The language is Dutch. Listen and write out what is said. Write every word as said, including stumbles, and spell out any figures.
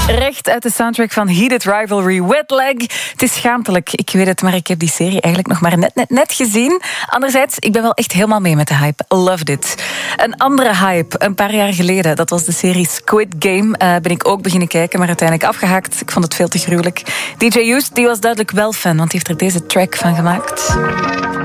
Recht uit de soundtrack van Heated Rivalry, Wet Leg. Het is schaamtelijk, ik weet het, maar ik heb die serie eigenlijk nog maar net, net, net gezien. Anderzijds, ik ben wel echt helemaal mee met de hype. Loved it. Een andere hype, een paar jaar geleden, dat was de serie Squid Game. Uh, ben ik ook beginnen kijken, maar uiteindelijk afgehaakt. Ik vond het veel te gruwelijk. D J Used, die was duidelijk wel fan, want die heeft er deze track van gemaakt.